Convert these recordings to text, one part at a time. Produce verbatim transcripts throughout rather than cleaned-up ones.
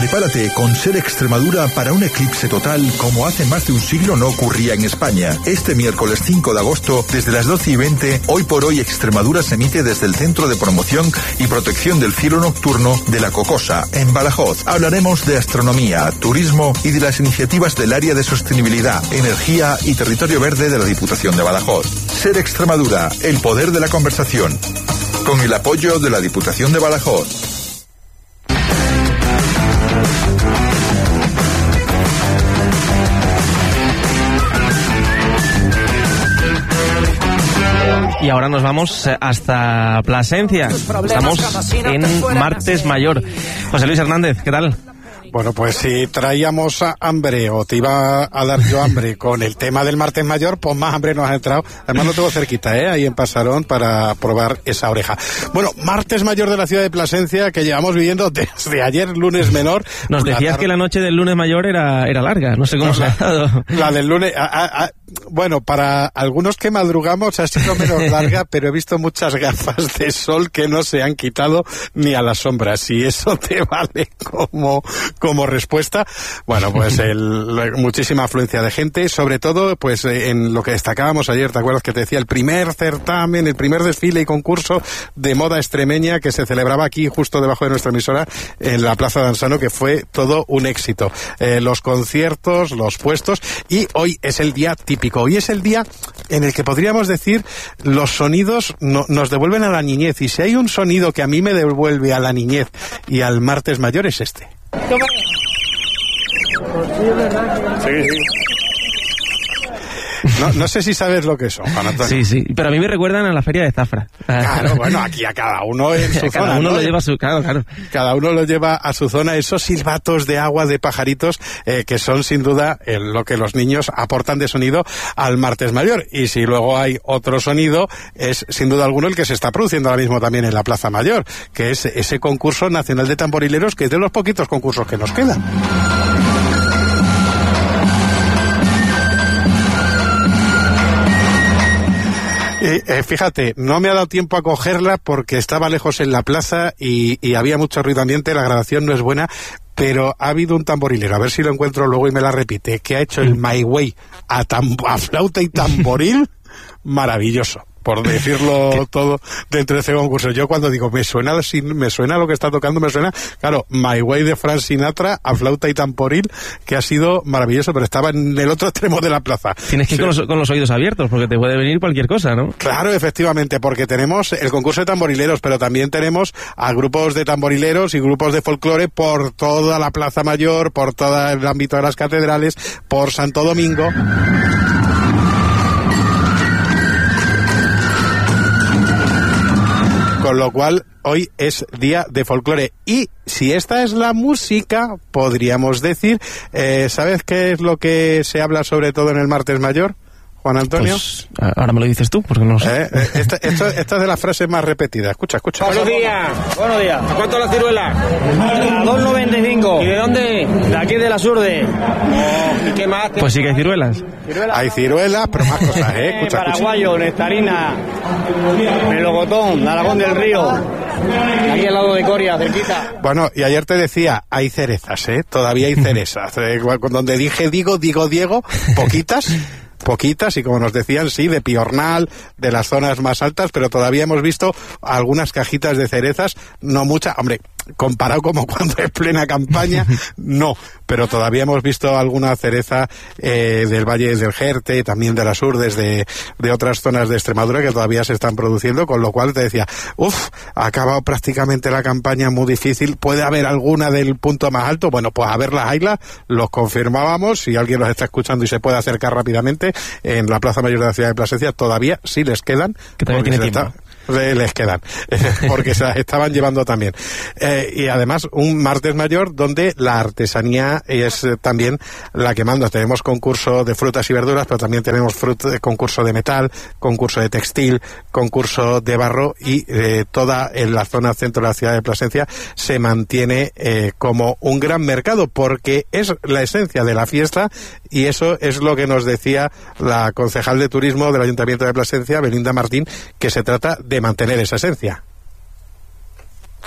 Prepárate con Ser Extremadura para un eclipse total como hace más de un siglo no ocurría en España. Este miércoles cinco de agosto, desde las doce y veinte, Hoy por Hoy Extremadura se emite desde el Centro de Promoción y Protección del Cielo Nocturno de La Cocosa, en Badajoz. Hablaremos de astronomía, turismo y de las iniciativas del área de sostenibilidad, energía y territorio verde de la Diputación de Badajoz. Ser Extremadura, el poder de la conversación. Con el apoyo de la Diputación de Badajoz. Y ahora nos vamos hasta Plasencia. Estamos en Martes Mayor. José Luis Hernández, ¿qué tal? Bueno, pues si traíamos hambre, o te iba a dar yo hambre con el tema del Martes Mayor, pues más hambre nos ha entrado. Además lo tengo cerquita, ¿eh? Ahí en Pasarón, para probar esa oreja. Bueno, Martes Mayor de la ciudad de Plasencia, que llevamos viviendo desde ayer, lunes menor. Nos decías la que la noche del lunes mayor era, era larga, no sé cómo no, se ha dado. La del lunes, a, a, a, bueno, para algunos que madrugamos ha sido menos larga, pero he visto muchas gafas de sol que no se han quitado ni a las sombras. Si eso te vale como... como respuesta, bueno, pues el, muchísima afluencia de gente, sobre todo pues en lo que destacábamos ayer, ¿te acuerdas que te decía? El primer certamen, el primer desfile y concurso de moda extremeña que se celebraba aquí justo debajo de nuestra emisora en la Plaza de Ansano, que fue todo un éxito. Eh, los conciertos, los puestos, y hoy es el día típico, hoy es el día en el que podríamos decir los sonidos no, nos devuelven a la niñez, y si hay un sonido que a mí me devuelve a la niñez y al Martes Mayor es este. Sí, sí. No, no sé si sabes lo que son, Juan Antonio. Sí, sí, pero a mí me recuerdan a la feria de Zafra. Claro, bueno, aquí a cada uno en su cada zona, uno ¿no? lo lleva a su, claro, claro. Cada uno lo lleva a su zona, esos silbatos de agua de pajaritos eh, que son sin duda eh, lo que los niños aportan de sonido al Martes Mayor. Y si luego hay otro sonido, es sin duda alguno el que se está produciendo ahora mismo también en la Plaza Mayor, que es ese concurso nacional de tamborileros, que es de los poquitos concursos que nos quedan. Y, eh, fíjate, no me ha dado tiempo a cogerla porque estaba lejos en la plaza y, y había mucho ruido ambiente, la grabación no es buena, pero ha habido un tamborilero, a ver si lo encuentro luego y me la repite, que ha hecho el My Way a, a flauta y tamboril, maravilloso, por decirlo todo dentro de ese concurso. Yo cuando digo, me suena, me suena lo que está tocando, me suena, claro, My Way de Frank Sinatra a flauta y tamboril, que ha sido maravilloso, pero estaba en el otro extremo de la plaza. Tienes que ir sí. con, los, con los oídos abiertos, porque te puede venir cualquier cosa, ¿no? Claro, efectivamente, porque tenemos el concurso de tamborileros, pero también tenemos a grupos de tamborileros y grupos de folclore por toda la Plaza Mayor, por todo el ámbito de las catedrales, por Santo Domingo. Con lo cual, hoy es día de folclore. Y si esta es la música, podríamos decir, eh, ¿sabes qué es lo que se habla sobre todo en el Martes Mayor, Juan Antonio? Pues ahora me lo dices tú, porque no lo sé. Eh, eh, esta, esto, esta es de las frases más repetidas. Escucha, escucha. Buenos días. Buenos días. ¿A cuánto la ciruela? A dos noventa y cinco. ¿Y de dónde? De aquí de la Surde. Oh, ¿y qué más? Pues sí que hay ciruelas. ¿Ciruelas? Hay ciruelas, pero más cosas, ¿eh? Escucha, Paraguayo, escucha. nectarina, melocotón, Aragón del Río. Aquí al lado de Coria, cerquita. Bueno, y ayer te decía, hay cerezas, ¿eh? Todavía hay cerezas. Eh, donde dije digo, digo Diego, poquitas. Poquitas, y como nos decían, sí, de Piornal, de las zonas más altas, pero todavía hemos visto algunas cajitas de cerezas, no muchas, hombre, comparado como cuando es plena campaña, no, pero todavía hemos visto alguna cereza eh, del Valle del Jerte, también de las Urdes, de, de otras zonas de Extremadura que todavía se están produciendo, con lo cual te decía, uff, ha acabado prácticamente la campaña, muy difícil, ¿puede haber alguna del punto más alto? Bueno, pues a ver las haylas, los confirmábamos, si alguien los está escuchando y se puede acercar rápidamente, en la Plaza Mayor de la ciudad de Plasencia todavía sí les quedan, que todavía tiene tiempo. Está, les quedan, porque se las estaban llevando también. Eh, y además un Martes Mayor donde la artesanía es eh, también la que manda. Tenemos concurso de frutas y verduras, pero también tenemos fruta, concurso de metal, concurso de textil, concurso de barro, y eh, toda en la zona centro de la ciudad de Plasencia se mantiene eh, como un gran mercado, porque es la esencia de la fiesta, y eso es lo que nos decía la concejal de turismo del Ayuntamiento de Plasencia, Belinda Martín, que se trata de mantener esa esencia.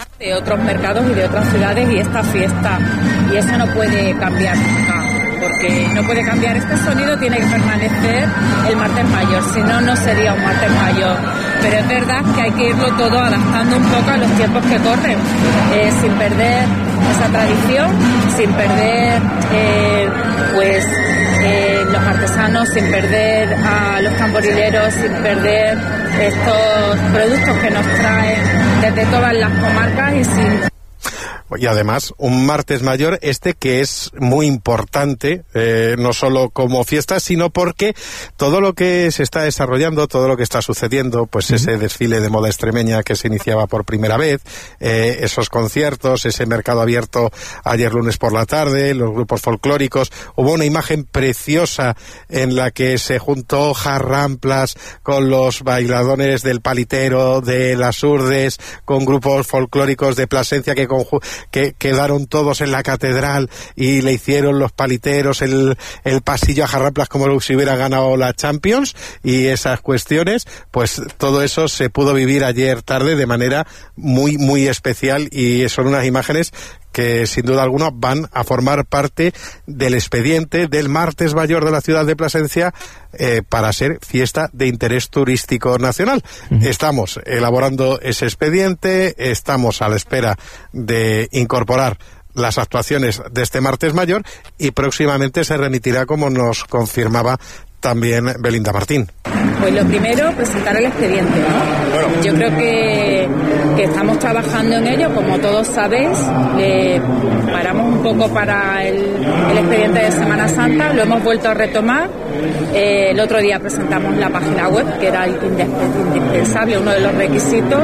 de otros mercados y de otras ciudades y esta fiesta, y eso no puede cambiar nunca, porque no puede cambiar este sonido, tiene que permanecer el martes mayor, si no, no sería un martes mayor. Pero es verdad que hay que irlo todo adaptando un poco a los tiempos que corren, eh, sin perder esa tradición, sin perder eh, pues eh, los artesanos, sin perder a los tamborileros, sin perder estos productos que nos traen desde todas las comarcas y sin... Y además, un martes mayor este que es muy importante, eh, no solo como fiesta, sino porque todo lo que se está desarrollando, todo lo que está sucediendo, pues uh-huh. ese desfile de moda extremeña que se iniciaba por primera vez, eh, esos conciertos, ese mercado abierto ayer lunes por la tarde, los grupos folclóricos, hubo una imagen preciosa en la que se juntó Jarramplas con los bailadores del Palitero, de las Urdes, con grupos folclóricos de Plasencia que conju- que quedaron todos en la catedral y le hicieron los paliteros el, el pasillo a Jarramplas como si hubiera ganado la Champions, y esas cuestiones, pues todo eso se pudo vivir ayer tarde de manera muy muy especial, y son unas imágenes que sin duda alguna van a formar parte del expediente del martes mayor de la ciudad de Plasencia eh, para ser fiesta de interés turístico nacional. Uh-huh. Estamos elaborando ese expediente, estamos a la espera de incorporar las actuaciones de este martes mayor y próximamente se remitirá, como nos confirmaba también Belinda Martín. Pues lo primero, presentar el expediente, ¿no? Yo creo que, que estamos trabajando en ello, como todos sabéis. Eh, paramos un poco para el, el expediente de Semana Santa, lo hemos vuelto a retomar. Eh, el otro día presentamos la página web, que era indispensable, uno de los requisitos.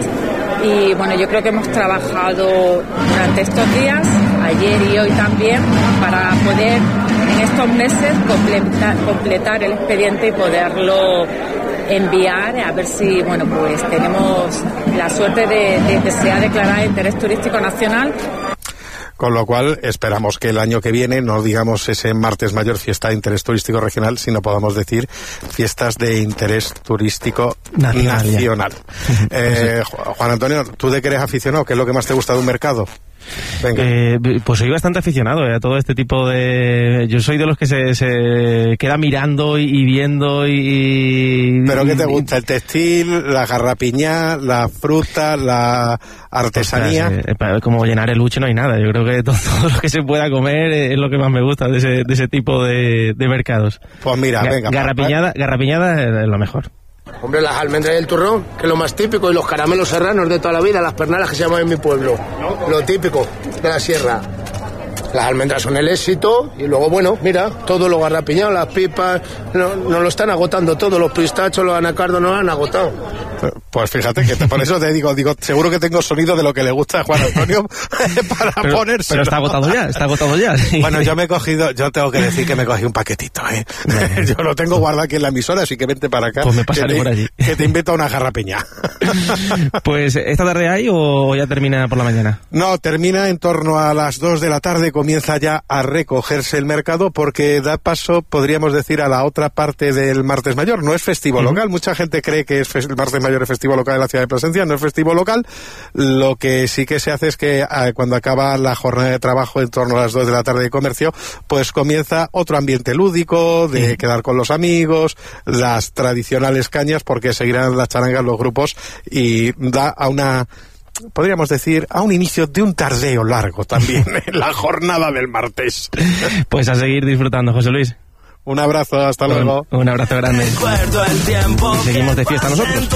Y bueno, yo creo que hemos trabajado durante estos días, ayer y hoy también, para poder en estos meses completar, completar el expediente y poderlo enviar, a ver si, bueno, pues tenemos la suerte de, de que sea declarada de interés turístico nacional. Con lo cual esperamos que el año que viene no digamos ese martes mayor fiesta de interés turístico regional, sino podamos decir fiestas de interés turístico nacional. nacional. eh, Juan Antonio, ¿tú de qué eres aficionado? ¿Qué es lo que más te gusta de un mercado? Venga. Eh, pues soy bastante aficionado eh, a todo este tipo de... Yo soy de los que se, se queda mirando y, y viendo y... ¿Pero qué te gusta? ¿El textil, la garrapiñá, la fruta, la artesanía? Ostras, eh, como llenar el buche no hay nada. Yo creo que todo, todo lo que se pueda comer es lo que más me gusta de ese, de ese tipo de, de mercados. Pues mira, Ga- venga. Garrapiñada, garrapiñada es lo mejor. Hombre, las almendras y el turrón, que es lo más típico, y los caramelos serranos de toda la vida, las pernalas que se llaman en mi pueblo, lo típico de la sierra. Las almendras son el éxito, y luego, bueno, mira, todo lo garrapiñado, las pipas, no, nos lo están agotando todo, los pistachos, los anacardos nos han agotado. Pues fíjate que te, por eso te digo, digo, seguro que tengo sonido de lo que le gusta a Juan Antonio para pero, ponerse. Pero está agotado ya, está agotado ya. Sí. Bueno, yo me he cogido, yo tengo que decir que me cogí un paquetito, ¿eh? Bueno. Yo lo tengo guardado aquí en la emisora, así que vente para acá. Pues me pasaré te, por allí. Que te invito a una garrapiña. Pues, ¿esta tarde hay o ya termina por la mañana? No, termina en torno a las dos de la tarde, comienza ya a recogerse el mercado, porque da paso, podríamos decir, a la otra parte del martes mayor. No es festivo uh-huh. local, mucha gente cree que es el martes mayor es festivo local en la ciudad de Plasencia, no es festivo local. Lo que sí que se hace es que eh, cuando acaba la jornada de trabajo en torno a las dos de la tarde de comercio, pues comienza otro ambiente lúdico, de uh-huh. quedar con los amigos, las tradicionales cañas, porque seguirán las charangas, los grupos, y da a una... podríamos decir, a un inicio de un tardeo largo también en la jornada del martes. Pues a seguir disfrutando, José Luis. Un abrazo, hasta luego. Un, un abrazo grande. Y seguimos de fiesta nosotros.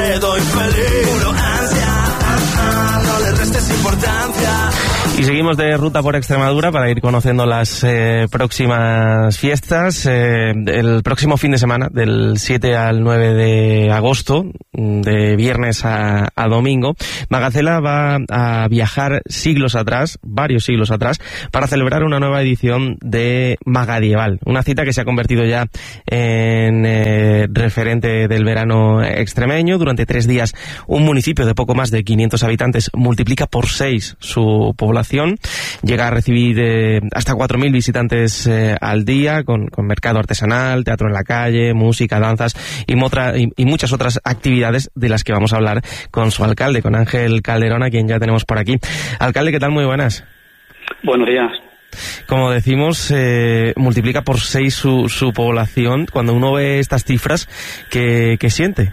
Y seguimos de ruta por Extremadura para ir conociendo las eh, próximas fiestas. Eh, el próximo fin de semana, del siete al nueve de agosto, de viernes a, a domingo, Magacela va a viajar siglos atrás, varios siglos atrás, para celebrar una nueva edición de Magadieval. Una cita que se ha convertido ya en eh, referente del verano extremeño. Durante tres días, un municipio de poco más de quinientos habitantes multiplica por seis su población llega a recibir eh, hasta cuatro mil visitantes eh, al día, con, con mercado artesanal, teatro en la calle, música, danzas y, motra, y, y muchas otras actividades de las que vamos a hablar con su alcalde, con Ángel Calderón, a quien ya tenemos por aquí. Alcalde, ¿qué tal? Muy buenas. Buenos días. Como decimos, eh, multiplica por seis su, su población. Cuando uno ve estas cifras, ¿qué, qué siente?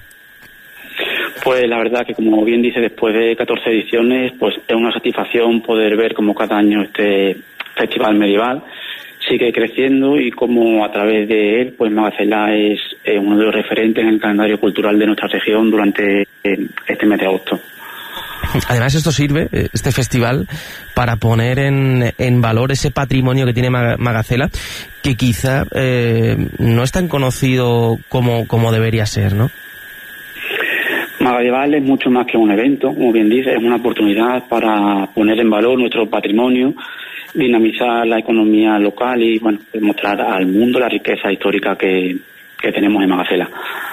Pues la verdad que, como bien dice, después de catorce ediciones, pues es una satisfacción poder ver cómo cada año este festival medieval sigue creciendo y cómo a través de él, pues Magacela es eh, uno de los referentes en el calendario cultural de nuestra región durante eh, este mes de agosto. Además, esto sirve, este festival, para poner en, en valor ese patrimonio que tiene Magacela, que quizá eh, no es tan conocido como, como debería ser, ¿no? Magacela es mucho más que un evento, como bien dice, es una oportunidad para poner en valor nuestro patrimonio, dinamizar la economía local y, bueno, mostrar al mundo la riqueza histórica que, que tenemos en Magacela.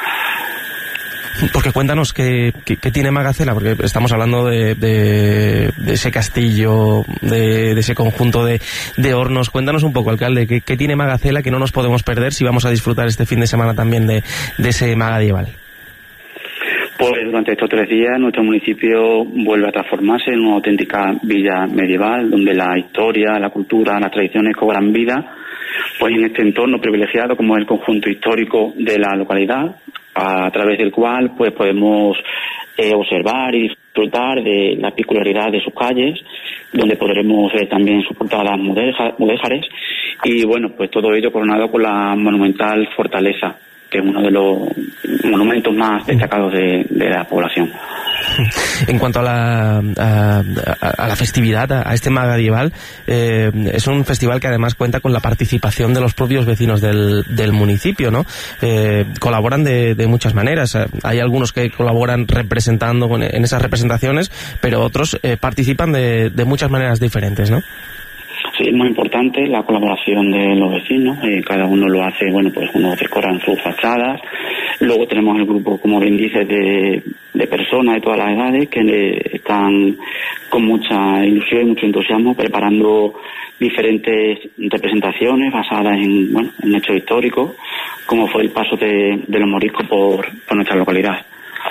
Porque cuéntanos qué, qué, qué tiene Magacela, porque estamos hablando de, de, de ese castillo, de, de ese conjunto de, de hornos. Cuéntanos un poco, alcalde, ¿qué, qué tiene Magacela que no nos podemos perder si vamos a disfrutar este fin de semana también de, de ese Magadieval? Pues durante estos tres días nuestro municipio vuelve a transformarse en una auténtica villa medieval, donde la historia, la cultura, las tradiciones cobran vida, pues en este entorno privilegiado como es el conjunto histórico de la localidad, a través del cual pues podemos eh, observar y disfrutar de la peculiaridad de sus calles, donde podremos ver también sus portadas mudéjares y, bueno, pues todo ello coronado con la monumental fortaleza, que es uno de los monumentos más destacados de, de la población. En cuanto a la, a, a la festividad, a, a este Magadieval, eh, es un festival que además cuenta con la participación de los propios vecinos del, del municipio, ¿no? Eh, colaboran de, de muchas maneras. Hay algunos que colaboran representando con, en esas representaciones, pero otros eh, participan de, de muchas maneras diferentes, ¿no? Sí, es muy importante la colaboración de los vecinos, eh, cada uno lo hace, bueno, pues unos decoran sus fachadas, luego tenemos el grupo, como bien dices, de, de personas de todas las edades que le están con mucha ilusión y mucho entusiasmo preparando diferentes representaciones basadas en, bueno, en hechos históricos, como fue el paso de, de los moriscos por, por nuestra localidad.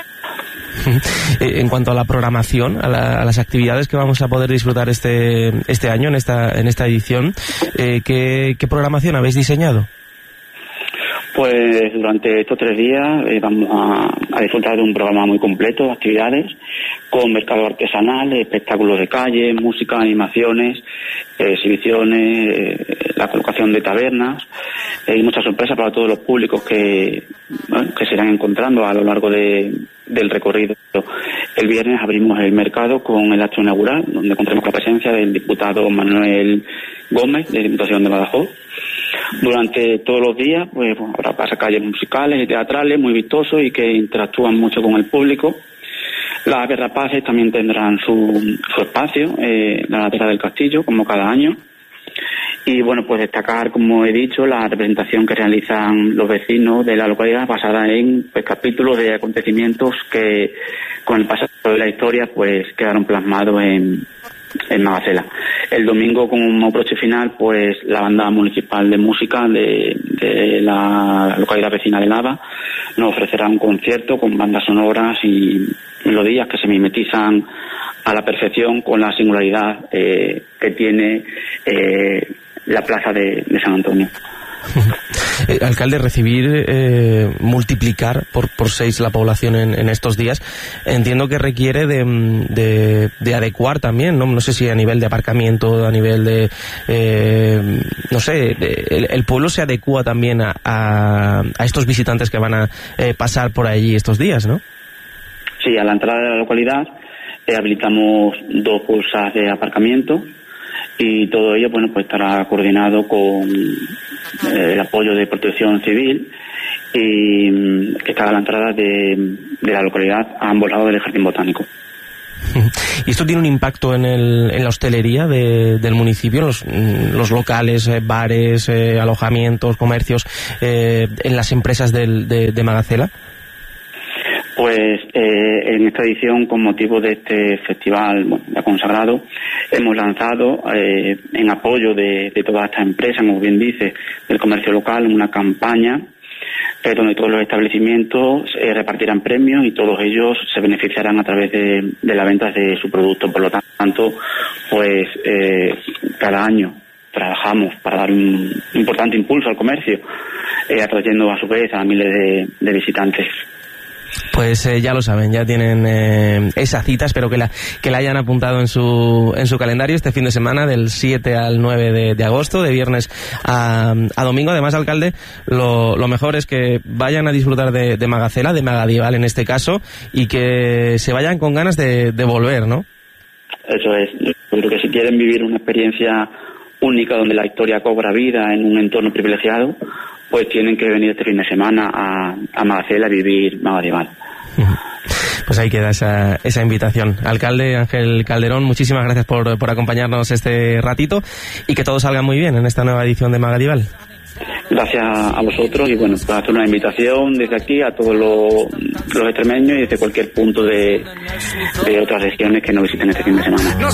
En cuanto a la programación, a, la, a las actividades que vamos a poder disfrutar este este año, en esta en esta edición, eh, ¿qué, ¿qué programación habéis diseñado? Pues durante estos tres días eh, vamos a, a disfrutar de un programa muy completo de actividades, con mercado artesanal, espectáculos de calle, música, animaciones, eh, exhibiciones, eh, la colocación de tabernas eh, y muchas sorpresas para todos los públicos que, bueno, que se irán encontrando a lo largo de, del recorrido. El viernes abrimos el mercado con el acto inaugural, donde encontramos la presencia del diputado Manuel Gómez, de la Diputación de Badajoz. Durante todos los días pues bueno, habrá pasacalles musicales y teatrales muy vistosos y que interactúan mucho con el público. Las aves rapaces también tendrán su, su espacio eh, en la ladera del castillo, como cada año. Y bueno, pues destacar, como he dicho, la representación que realizan los vecinos de la localidad basada en pues, capítulos de acontecimientos que con el paso de la historia pues quedaron plasmados en, en Magacela. El domingo, como broche final, pues la banda municipal de música de, de la localidad vecina de Lava nos ofrecerá un concierto con bandas sonoras y melodías que se mimetizan a la perfección con la singularidad eh, que tiene eh, la plaza de, de San Antonio. Eh, alcalde, recibir, eh, multiplicar por, por seis la población en, en estos días, entiendo que requiere de, de, de adecuar también, ¿no? No sé si a nivel de aparcamiento, a nivel de, eh, no sé, de, el, el pueblo se adecua también a, a, a estos visitantes que van a eh, pasar por allí estos días, ¿no? Sí, a la entrada de la localidad eh, habilitamos dos bolsas de aparcamiento y todo ello, bueno, pues estará coordinado con eh, el apoyo de Protección Civil y que está a la entrada de, de la localidad a ambos lados del Jardín Botánico. ¿Y esto tiene un impacto en, el, en la hostelería de, del municipio, en los, los locales, eh, bares, eh, alojamientos, comercios, eh, en las empresas del, de, de Magacela? Pues eh, en esta edición, con motivo de este festival, bueno, ya consagrado, hemos lanzado, eh, en apoyo de, de toda esta empresa, como bien dice, del comercio local, una campaña eh, donde todos los establecimientos eh, repartirán premios y todos ellos se beneficiarán a través de, de la venta de su producto. Por lo tanto, pues eh, cada año trabajamos para dar un importante impulso al comercio, eh, atrayendo a su vez a miles de, de visitantes. Pues eh, ya lo saben, ya tienen eh, esa cita, espero que la que la hayan apuntado en su en su calendario este fin de semana del siete al nueve de, de agosto, de viernes a, a domingo. Además, alcalde, lo, lo mejor es que vayan a disfrutar de, de Magacela, de Magadieval en este caso, y que se vayan con ganas de, de volver, ¿no? Eso es, yo creo que si quieren vivir una experiencia única donde la historia cobra vida en un entorno privilegiado, pues tienen que venir este fin de semana a, a Magacela a vivir Magadieval. Pues ahí queda esa, esa invitación. Alcalde Ángel Calderón, muchísimas gracias por, por acompañarnos este ratito y que todo salga muy bien en esta nueva edición de Magadieval. Gracias a vosotros y bueno, pues hacer una invitación desde aquí a todos los, los extremeños y desde cualquier punto de, de otras regiones que nos visiten este fin de semana.